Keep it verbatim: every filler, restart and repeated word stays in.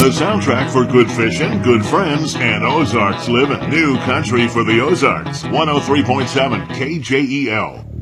The soundtrack for good fishing, good friends, and Ozarks living. New country for the Ozarks. one oh three point seven K J E L.